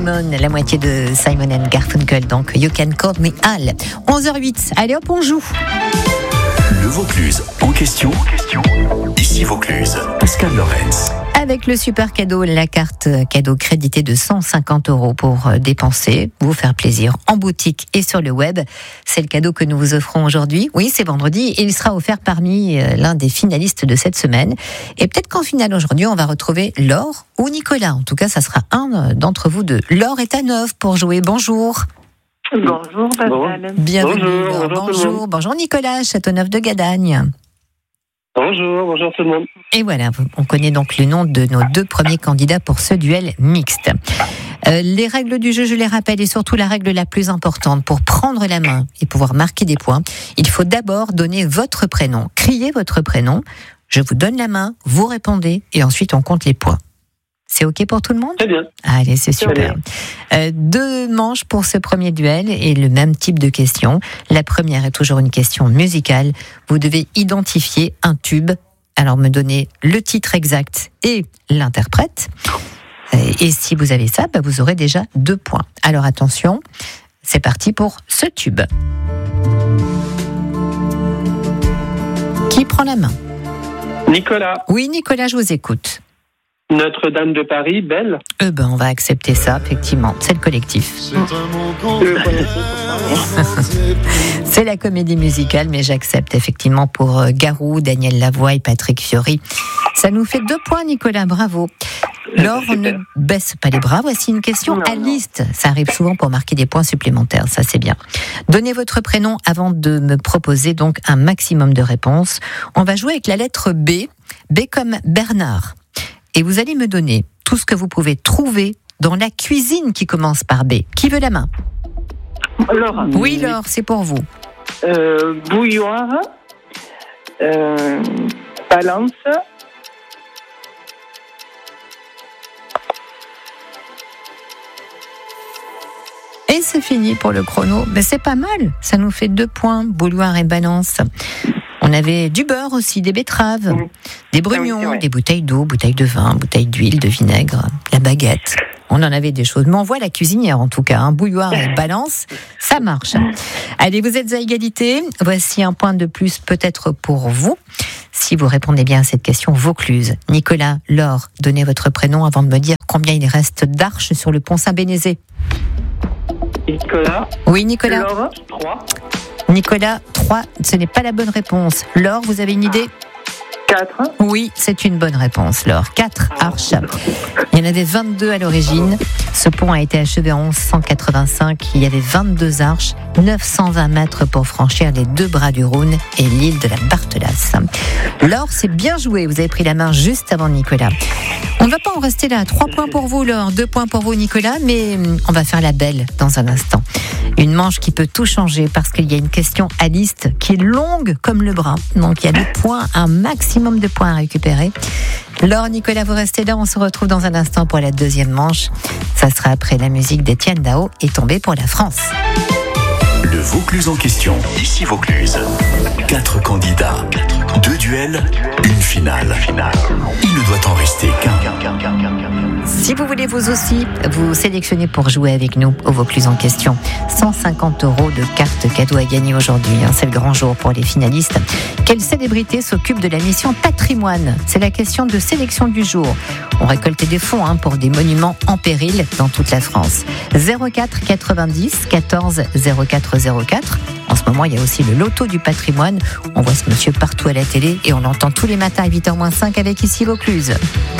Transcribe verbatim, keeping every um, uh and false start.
Simon, la moitié de Simon and Garfunkel, donc You Can Call Me Al. onze heures huit, allez hop, on joue. Le Vaucluse en question. Ici Vaucluse, Pascal Lorenz. Avec le super cadeau, la carte cadeau créditée de cent cinquante euros pour dépenser, vous faire plaisir en boutique et sur le web. C'est le cadeau que nous vous offrons aujourd'hui. Oui, c'est vendredi et il sera offert parmi l'un des finalistes de cette semaine. Et peut-être qu'en finale aujourd'hui, on va retrouver Laure ou Nicolas. En tout cas, ça sera un d'entre vous deux. Laure est à Neuve pour jouer. Bonjour. Bonjour Pascal. Bienvenue. Bonjour, bonjour, bonjour, bonjour Nicolas, Châteauneuf de Gadagne. Bonjour, bonjour tout le monde. Et voilà, on connaît donc le nom de nos deux premiers candidats pour ce duel mixte. Euh, les règles du jeu, je les rappelle, et surtout la règle la plus importante pour prendre la main et pouvoir marquer des points, il faut d'abord donner votre prénom. Criez votre prénom, je vous donne la main, vous répondez et ensuite on compte les points. C'est OK pour tout le monde ? Très bien. Allez, c'est super. Euh, deux manches pour ce premier duel et le même type de question. La première est toujours une question musicale. Vous devez identifier un tube. Alors, me donner le titre exact et l'interprète. Et si vous avez ça, bah, vous aurez déjà deux points. Alors, attention, c'est parti pour ce tube. Qui prend la main ? Nicolas. Oui, Nicolas, je vous écoute. Notre-Dame de Paris, Belle. Eh ben, on va accepter ça, effectivement. C'est le collectif. C'est la comédie musicale, mais j'accepte effectivement pour Garou, Daniel Lavoie et Patrick Fiori. Ça nous fait deux points, Nicolas, bravo. Laure, on ne baisse pas les bras. Voici une question non, à liste. Ça arrive souvent pour marquer des points supplémentaires, ça c'est bien. Donnez votre prénom avant de me proposer donc un maximum de réponses. On va jouer avec la lettre B. B comme Bernard. Et vous allez me donner tout ce que vous pouvez trouver dans la cuisine qui commence par B. Qui veut la main ? Laure. Oui, Laure, c'est pour vous. Euh, bouilloire. Euh, balance. Et c'est fini pour le chrono. Mais c'est pas mal. Ça nous fait deux points, bouilloire et balance. On avait du beurre aussi, des betteraves, mmh. des brugnons, ah oui, des bouteilles d'eau, bouteilles de vin, bouteilles d'huile, de vinaigre, la baguette. On en avait des choses. Mais on voit la cuisinière en tout cas. Hein. Bouilloire et balance, ça marche. Allez, vous êtes à égalité. Voici un point de plus peut-être pour vous. Si vous répondez bien à cette question, Vaucluse. Nicolas, Laure, donnez votre prénom avant de me dire combien il reste d'arches sur le pont Saint-Bénézé. Nicolas. Oui, Nicolas. Laure, trois. Nicolas, trois, ce n'est pas la bonne réponse. Laure, vous avez une idée ? quatre. Oui, c'est une bonne réponse, Laure. quatre arches. Il y en avait vingt-deux à l'origine. Ce pont a été achevé en mille cent quatre-vingt-cinq. Il y avait vingt-deux arches, neuf cent vingt mètres pour franchir les deux bras du Rhône et l'île de la Barthelasse. Laure, c'est bien joué. Vous avez pris la main juste avant Nicolas. On ne va pas en rester là. Trois points pour vous, Laure. Deux points pour vous, Nicolas. Mais on va faire la belle dans un instant. Une manche qui peut tout changer parce qu'il y a une question à liste qui est longue comme le bras. Donc il y a des points, un maximum de points à récupérer. Laure, Nicolas, vous restez là. On se retrouve dans un instant pour la deuxième manche. Ça sera après la musique d'Étienne Dao et Tombé pour la France. Le Vaucluse en question. Ici Vaucluse. Quatre candidats. Deux duels. Une finale. Il ne doit en rester qu'un. Si vous voulez vous aussi vous sélectionner pour jouer avec nous au Vaucluse en question, cent cinquante euros de cartes cadeaux à gagner aujourd'hui. C'est le grand jour pour les finalistes. Quelle célébrité s'occupe de la mission patrimoine ? C'est la question de sélection du jour. On récoltait des fonds hein, pour des monuments en péril dans toute la France. zéro quatre quatre-vingt-dix quatorze zéro quatre zéro quatre. En ce moment, il y a aussi le loto du patrimoine. On voit ce monsieur partout à la télé et on l'entend tous les matins à huit heures moins cinq avec Ici Vaucluse.